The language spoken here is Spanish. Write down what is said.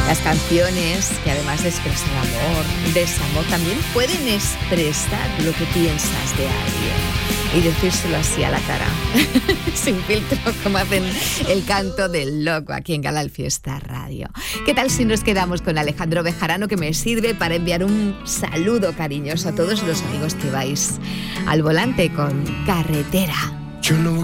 Las canciones, que además de expresar amor, desamor, también pueden expresar lo que piensas de alguien y decírselo así a la cara, sin filtro, como hacen el canto del loco aquí en Canal Fiesta Radio. ¿Qué tal si nos quedamos con Alejandro Bejarano, que me sirve para enviar un saludo cariñoso a todos los amigos que vais al volante con Carretera? Yo no